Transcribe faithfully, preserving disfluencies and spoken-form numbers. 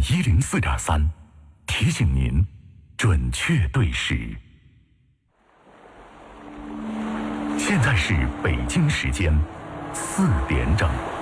一零四点三，提醒您准确对时。现在是北京时间四点整。